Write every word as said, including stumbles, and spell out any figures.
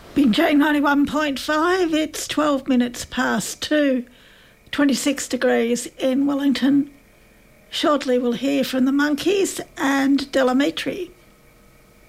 Big J ninety-one point five, it's twelve minutes past two, twenty-six degrees in Wellington. Shortly we'll hear from the Monkeys and Delamitri.